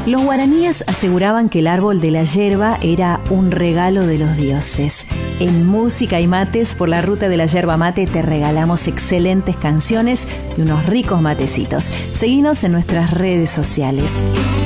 Los guaraníes aseguraban que el árbol de la yerba era un regalo de los dioses. En Música y Mates por la Ruta de la Yerba Mate te regalamos excelentes canciones y unos ricos matecitos. Seguinos en nuestras redes sociales.